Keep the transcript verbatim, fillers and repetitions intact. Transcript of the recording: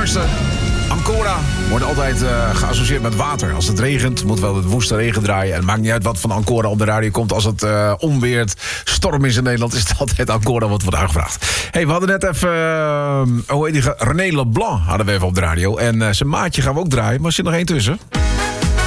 Morrison. Ancora wordt altijd uh, geassocieerd met water. Als het regent, moet wel het woeste regen draaien. En het maakt niet uit wat van Ancora op de radio komt. Als het uh, onweert, storm is in Nederland, is het altijd Ancora wat wordt aangevraagd. Hey, we hadden net even, uh, hoe heet die, René Leblanc hadden we even op de radio. En uh, zijn maatje gaan we ook draaien, maar er zit nog één tussen.